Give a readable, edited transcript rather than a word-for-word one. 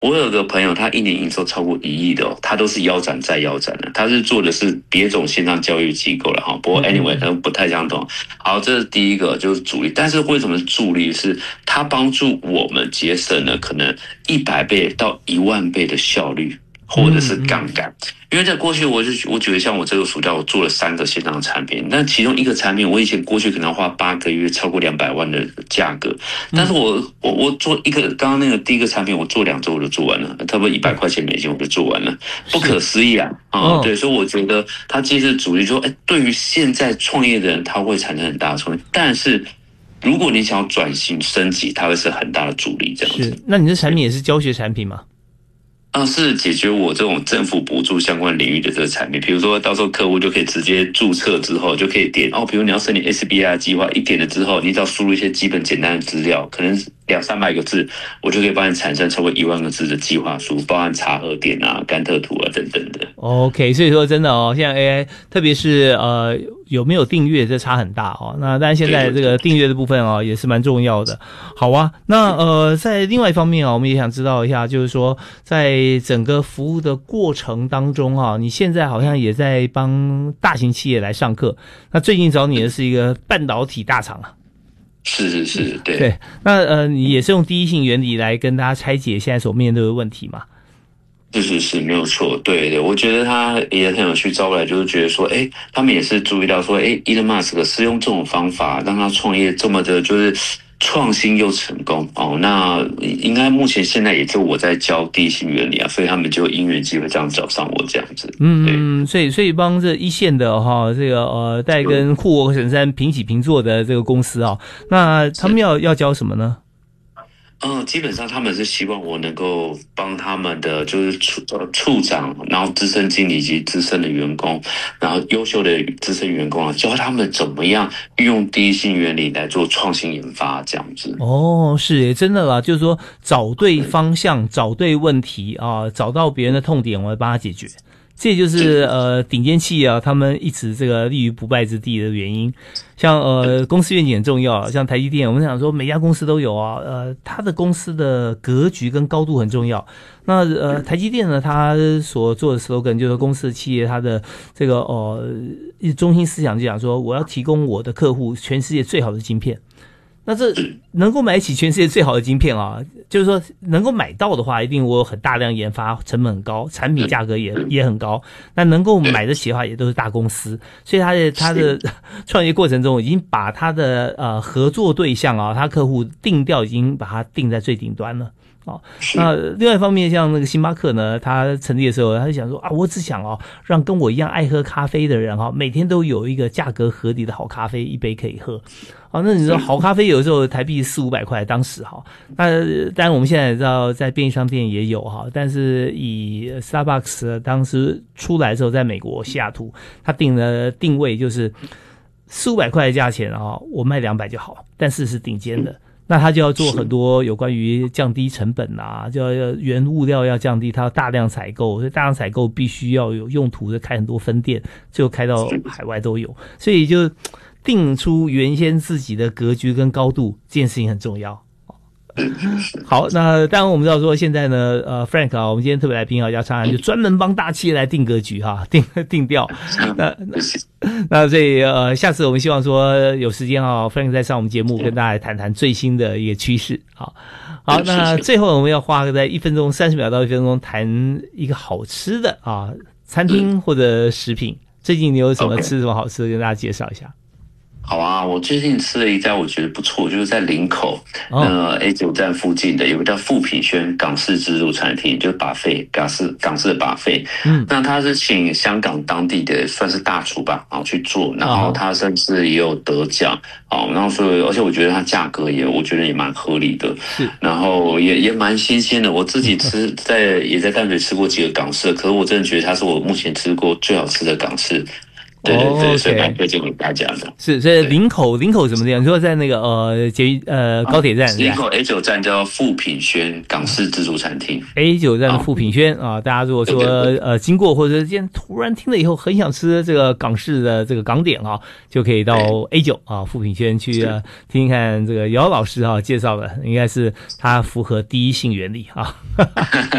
我有个朋友，他一年营收超过1亿的他都是腰斩再腰斩的。他是做的是别种线上教育机构了哈，不过 anyway 可能不太相同。好，这是第一个就是主力，但是为什么是助力？是它帮助我们节省了可能100倍到1万倍的效率，或者是杠杆。因为在过去我觉得像我这个暑假我做了3个线上产品，但其中一个产品我以前过去可能要花8个月超过200万的价格，但是我做一个刚刚那个第一个产品我做2周我就做完了，差不多100块钱美金我就做完了，不可思议啊！对，所以我觉得它既是主力说，对于现在创业的人它会产生很大的冲击，但是如果你想要转型升级，它会是很大的阻力这样子。 是，那你的产品也是教学产品吗？ 是解决我这种政府补助相关领域的这个产品，比如说到时候客户就可以直接注册之后就可以点比如你要申请 SBI 计划，一点了之后，你只要输入一些基本简单的资料，可能200-300个字，我就可以帮你产生超过1万个字的计划书，包含查核点啊、甘特图啊等等的。 OK， 所以说真的现在 AI， 特别是有没有订阅，这差很大那当然现在这个订阅的部分也是蛮重要的。好啊，那在另外一方面我们也想知道一下，就是说在整个服务的过程当中你现在好像也在帮大型企业来上课。那最近找你的是一个半导体大厂啊。 是，对。 对，那你也是用第一性原理来跟大家拆解现在所面对的问题嘛？ 是没有错，对，我觉得他也很有趣，招过来就是觉得说，他们也是注意到说，Elon Musk 是用这种方法让他创业这么的，就是创新又成功那应该目前现在也就我在教第一性原理啊，所以他们就因缘机会这样找上我这样子。 所以帮这一线的这个在跟护国神山平起平坐的这个公司那他们要教什么呢？ 基本上他们是希望我能够帮他们的就是处长，然后资深经理及资深的员工，然后优秀的资深员工教他们怎么样运用第一性原理来做创新研发这样子。 是耶，真的啦，就是说找对方向，找对问题找到别人的痛点，我来帮他解决。这就是顶尖企业他们一直这个立于不败之地的原因。像公司愿景很重要，像台积电，我们想说每家公司都有它的公司的格局跟高度很重要。那台积电呢，它所做的 slogan 就是公司的企业，它的这个中心思想就讲说，我要提供我的客户全世界最好的晶片。那这能够买起全世界最好的晶片就是说能够买到的话，一定我有很大量研发，成本很高，产品价格也很高。那能够买得起的话，也都是大公司。所以他的创业过程中，已经把他的合作对象他客户定调，已经把它定在最顶端了。那另外一方面，像那个星巴克呢，他成立的时候，他就想说我只想让跟我一样爱喝咖啡的人每天都有一个价格合理的好咖啡一杯可以喝。那你说好咖啡有时候台币400-500块，当时那当然我们现在也知道在便利商店也有但是以 Starbucks 当时出来的时候，在美国西雅图，他定的定位就是400-500块的价钱我卖200就好，但是是顶尖的。那他就要做很多有关于降低成本就要原物料要降低，他要大量采购，所以大量采购必须要有用途的开很多分店，最后开到海外都有，所以就定出原先自己的格局跟高度，这件事情很重要。好，那当然我们知道说现在呢Frank 我们今天特别来宾叫常常就专门帮大企业来定格局定调。那所以下次我们希望说有时间Frank 再上我们节目跟大家来谈谈最新的一个趋势。好，那最后我们要花在1分钟30秒到1分钟谈一个好吃的餐厅或者食品。最近你有什么吃什么好吃的跟大家介绍一下？ 好啊，我最近吃了一家我觉得不错，就是在林口A9站附近的有个叫富品轩港式自助餐厅，就是bahfet港式的bahfet。那他是请香港当地的算是大厨吧，去做，然后他甚至也有得奖然后所以而且我觉得它价格我觉得也蛮合理的，然后也蛮新鲜的。我自己也在淡水吃过几个港式的，可是我真的觉得它是我目前吃过最好吃的港式对对对， OK 所以蛮推荐给大家的。 是，所以林口怎么样？你说在那个高铁站， 林口 A9 站叫富品轩港式自助餐厅。 A9 站的富品轩啊，大家如果说经过或者今天突然听了以后很想吃这个港式的这个港点啊，就可以到 A9 啊富品轩去听听看这个姚老师介绍的，应该是他符合第一性原理啊。